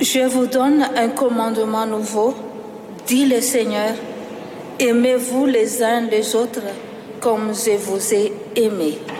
Je vous donne un commandement nouveau, dit le Seigneur. Aimez-vous les uns les autres comme je vous ai aimés.